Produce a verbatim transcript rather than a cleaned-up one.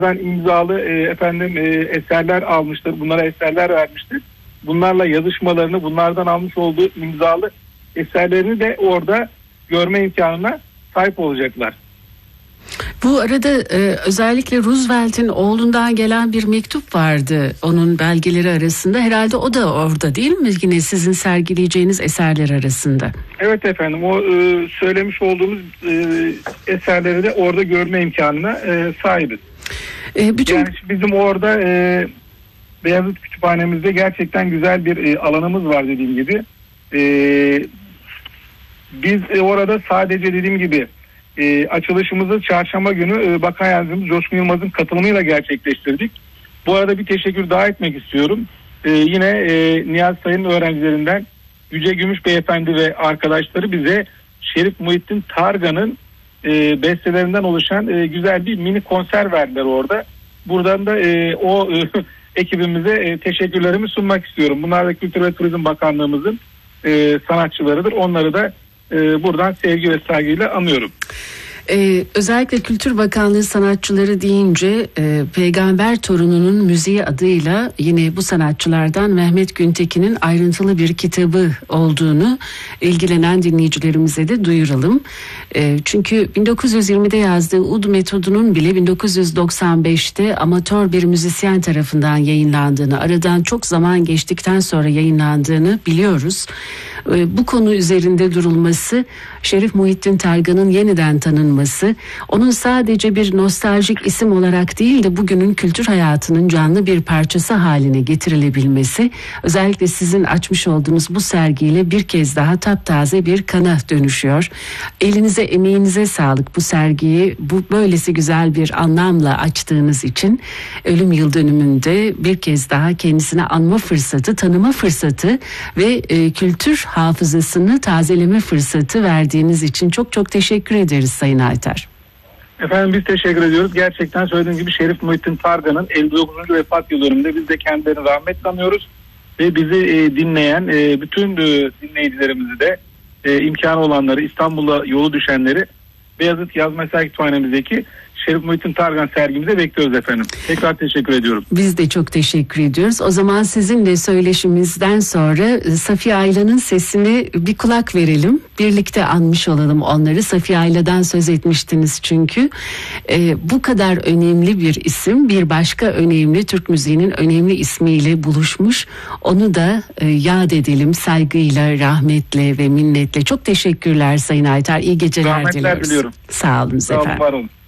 imzalı e, efendim e, eserler almıştır. Bunlara eserler vermiştir. Bunlarla yazışmalarını, bunlardan almış olduğu imzalı eserlerini de orada görme imkanına sahip olacaklar. Bu arada e, özellikle Roosevelt'in oğlundan gelen bir mektup vardı onun belgeleri arasında. Herhalde o da orada değil mi? Yine sizin sergileyeceğiniz eserler arasında. Evet efendim, o e, söylemiş olduğumuz e, eserleri de orada görme imkanına e, sahibiz. E, bütün... Yani bizim orada e, Beyazıt Kütüphanemizde gerçekten güzel bir e, alanımız var dediğim gibi. E, biz e, orada sadece dediğim gibi e, açılışımızı çarşamba günü e, Bakan Yardımcımız Coşkun Yılmaz'ın katılımıyla gerçekleştirdik. Bu arada bir teşekkür daha etmek istiyorum. E, yine e, Niyazi Sayın öğrencilerinden Yüce Gümüş Beyefendi ve arkadaşları bize Şerif Muhittin Targan'ın e, bestelerinden oluşan e, güzel bir mini konser verdiler orada. Buradan da e, o e, ekibimize e, teşekkürlerimi sunmak istiyorum. Bunlar da Kültür ve Turizm Bakanlığımızın e, sanatçılarıdır. Onları da e, buradan sevgi ve saygıyla anıyorum. Ee, özellikle Kültür Bakanlığı sanatçıları deyince e, Peygamber Torunu'nun müziği adıyla yine bu sanatçılardan Mehmet Güntekin'in ayrıntılı bir kitabı olduğunu ilgilenen dinleyicilerimize de duyuralım. E, çünkü bin dokuz yüz yirmide yazdığı Ud metodunun bile bin dokuz yüz doksan beşte amatör bir müzisyen tarafından yayınlandığını, aradan çok zaman geçtikten sonra yayınlandığını biliyoruz. E, bu konu üzerinde durulması, Şerif Muhittin Targan'ın yeniden tanınması, onun sadece bir nostaljik isim olarak değil de bugünün kültür hayatının canlı bir parçası haline getirilebilmesi, özellikle sizin açmış olduğunuz bu sergiyle bir kez daha taptaze bir kana dönüşüyor. Elinize, emeğinize sağlık bu sergiyi bu böylesi güzel bir anlamla açtığınız için. Ölüm yıl dönümünde bir kez daha kendisine anma fırsatı, tanıma fırsatı ve e, kültür hafızasını tazeleme fırsatı verdiğiniz için çok çok teşekkür ederiz Sayın Aytar. Efendim biz teşekkür ediyoruz. Gerçekten söylediğim gibi Şerif Muhittin Targan'ın elli dokuzuncu vefat yıl dönümünde biz de kendilerini rahmetle anıyoruz. Ve bizi e, dinleyen e, bütün e, dinleyicilerimizi de e, imkanı olanları, İstanbul'a yolu düşenleri Beyazıt Yazma Eser Kütüphanem'deki Şerif Muhittin Targan sergimize bekliyoruz efendim. Tekrar teşekkür ediyorum. Biz de çok teşekkür ediyoruz. O zaman sizinle söyleşimizden sonra Safiye Ayla'nın sesini bir kulak verelim. Birlikte anmış olalım onları. Safiye Ayla'dan söz etmiştiniz çünkü. Ee, bu kadar önemli bir isim bir başka önemli Türk müziğinin önemli ismiyle buluşmuş. Onu da e, yad edelim saygıyla, rahmetle ve minnetle. Çok teşekkürler Sayın Aytar. İyi geceler Rahmetler diliyoruz. diliyorum. Sağ olun efendim. Sağ olun, var olun.